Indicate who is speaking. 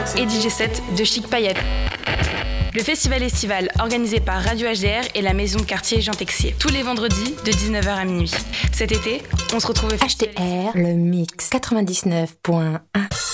Speaker 1: et DJ set de Chic Payette. Le festival estival organisé par Radio HDR et la maison de quartier Jean Texier. Tous les vendredis de 19h à minuit. Cet été, on se retrouve au
Speaker 2: HDR, le mix 99.1.